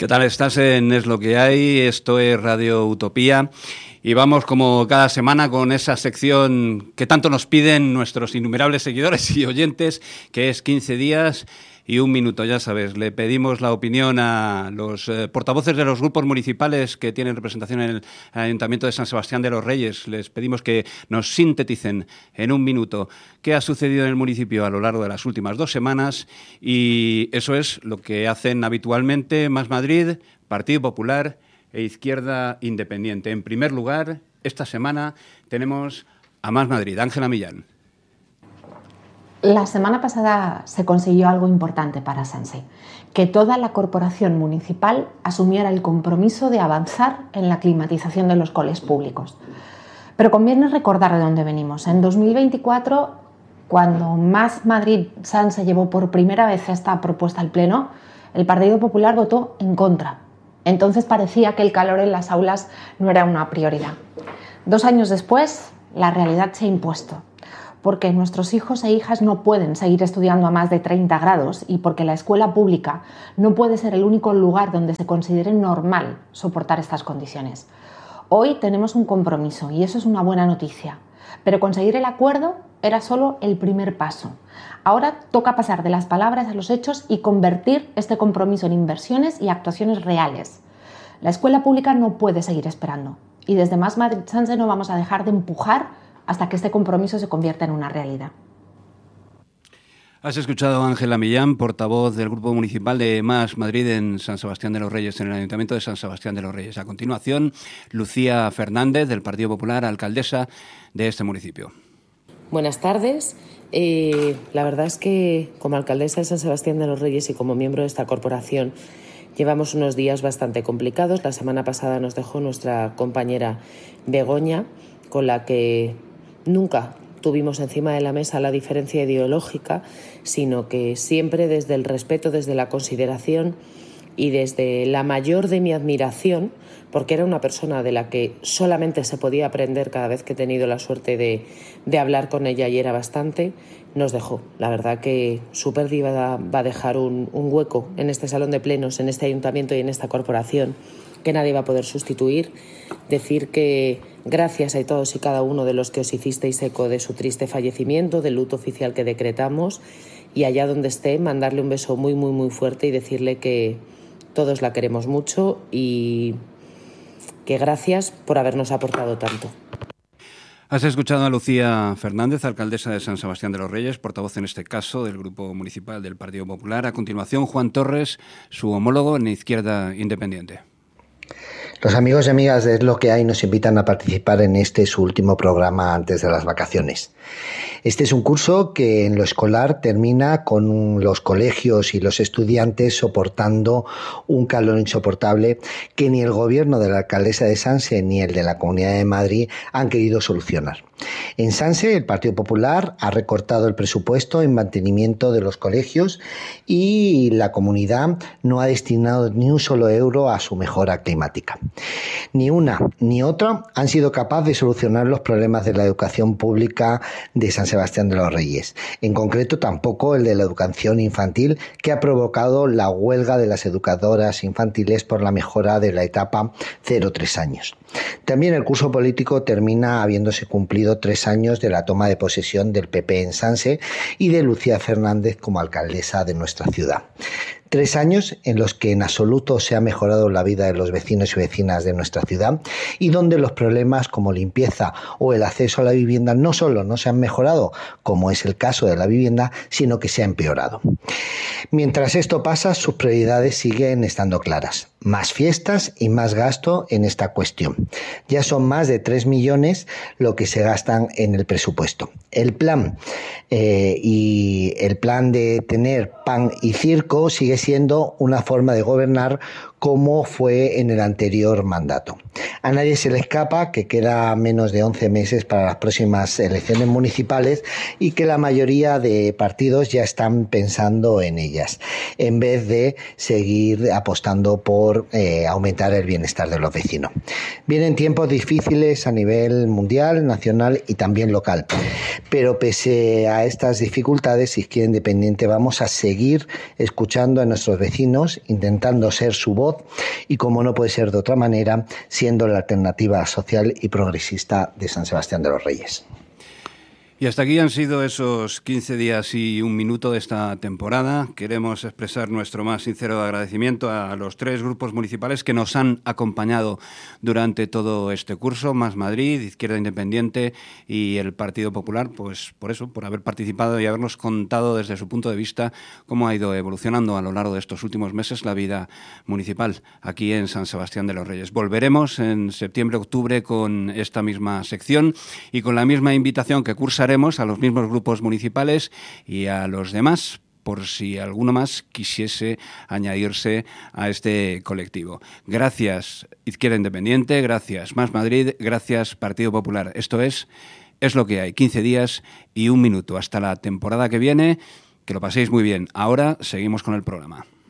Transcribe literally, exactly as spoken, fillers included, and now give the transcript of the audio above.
¿Qué tal? Estás en Es lo que hay, esto es Radio Utopía y vamos como cada semana con esa sección que tanto nos piden nuestros innumerables seguidores y oyentes, que es quince días y un minuto, ya sabes. Le pedimos la opinión a los eh, portavoces de los grupos municipales que tienen representación en el Ayuntamiento de San Sebastián de los Reyes. Les pedimos que nos sinteticen en un minuto qué ha sucedido en el municipio a lo largo de las últimas dos semanas, y eso es lo que hacen habitualmente Más Madrid, Partido Popular e Izquierda Independiente. En primer lugar, esta semana tenemos a Más Madrid. Ángela Millán. La semana pasada se consiguió algo importante para Sanse, que toda la corporación municipal asumiera el compromiso de avanzar en la climatización de los coles públicos. Pero conviene recordar de dónde venimos. En dos mil veinticuatro, cuando Más Madrid Sanse llevó por primera vez esta propuesta al Pleno, el Partido Popular votó en contra. Entonces parecía que el calor en las aulas no era una prioridad. Dos años después, la realidad se ha impuesto, porque nuestros hijos e hijas no pueden seguir estudiando a más de treinta grados y porque la escuela pública no puede ser el único lugar donde se considere normal soportar estas condiciones. Hoy tenemos un compromiso y eso es una buena noticia, pero conseguir el acuerdo era solo el primer paso. Ahora toca pasar de las palabras a los hechos y convertir este compromiso en inversiones y actuaciones reales. La escuela pública no puede seguir esperando y desde Más Madrid Sanse no vamos a dejar de empujar hasta que este compromiso se convierta en una realidad. Has escuchado a Ángela Millán, portavoz del Grupo Municipal de Más Madrid en San Sebastián de los Reyes, en el Ayuntamiento de San Sebastián de los Reyes. A continuación, Lucía Fernández, del Partido Popular, alcaldesa de este municipio. Buenas tardes. Eh, la verdad es que como alcaldesa de San Sebastián de los Reyes y como miembro de esta corporación llevamos unos días bastante complicados. La semana pasada nos dejó nuestra compañera Begoña, con la que nunca tuvimos encima de la mesa la diferencia ideológica, sino que siempre desde el respeto, desde la consideración y desde la mayor de mi admiración, porque era una persona de la que solamente se podía aprender cada vez que he tenido la suerte de, de hablar con ella, y era bastante, nos dejó. La verdad que su pérdida va a dejar un, un hueco en este salón de plenos, en este ayuntamiento y en esta corporación que nadie va a poder sustituir. Decir que gracias a todos y cada uno de los que os hicisteis eco de su triste fallecimiento, del luto oficial que decretamos, y allá donde esté, mandarle un beso muy, muy, muy fuerte y decirle que todos la queremos mucho y que gracias por habernos aportado tanto. Has escuchado a Lucía Fernández, alcaldesa de San Sebastián de los Reyes, portavoz en este caso del Grupo Municipal del Partido Popular. A continuación, Juan Torres, su homólogo en Izquierda Independiente. Los amigos y amigas de Es lo que hay nos invitan a participar en este su último programa antes de las vacaciones. Este es un curso que en lo escolar termina con los colegios y los estudiantes soportando un calor insoportable que ni el gobierno de la alcaldesa de Sanse ni el de la Comunidad de Madrid han querido solucionar. En Sanse, el Partido Popular ha recortado el presupuesto en mantenimiento de los colegios y la comunidad no ha destinado ni un solo euro a su mejora climática. Ni una ni otra han sido capaces de solucionar los problemas de la educación pública de San Sebastián de los Reyes. En concreto, tampoco el de la educación infantil, que ha provocado la huelga de las educadoras infantiles por la mejora de la etapa cero tres años. También el curso político termina habiéndose cumplido tres años de la toma de posesión del P P en Sanse y de Lucía Fernández como alcaldesa de nuestra ciudad. Tres años en los que en absoluto se ha mejorado la vida de los vecinos y vecinas de nuestra ciudad y donde los problemas como limpieza o el acceso a la vivienda no solo no se han mejorado, como es el caso de la vivienda, sino que se ha empeorado. Mientras esto pasa, sus prioridades siguen estando claras. Más fiestas y más gasto en esta cuestión. Ya son más de tres millones lo que se gastan en el presupuesto. El plan eh, y el plan de tener pan y circo sigue siendo una forma de gobernar como fue en el anterior mandato. A nadie se le escapa que queda menos de once meses para las próximas elecciones municipales y que la mayoría de partidos ya están pensando en ellas, en vez de seguir apostando por eh, aumentar el bienestar de los vecinos. Vienen tiempos difíciles a nivel mundial, nacional y también local, pero pese a estas dificultades, Izquierda Independiente vamos a seguir escuchando a nuestros vecinos, intentando ser su voz voz y, como no puede ser de otra manera, siendo la alternativa social y progresista de San Sebastián de los Reyes. Y hasta aquí han sido esos quince días y un minuto de esta temporada. Queremos expresar nuestro más sincero agradecimiento a los tres grupos municipales que nos han acompañado durante todo este curso, Más Madrid, Izquierda Independiente y el Partido Popular, pues por eso, por haber participado y habernos contado desde su punto de vista cómo ha ido evolucionando a lo largo de estos últimos meses la vida municipal aquí en San Sebastián de los Reyes. Volveremos en septiembre-octubre con esta misma sección y con la misma invitación que cursaremos a los mismos grupos municipales y a los demás, por si alguno más quisiese añadirse a este colectivo. Gracias Izquierda Independiente, gracias Más Madrid, gracias Partido Popular. Esto es Es lo que hay, quince días y un minuto. Hasta la temporada que viene, que lo paséis muy bien. Ahora seguimos con el programa.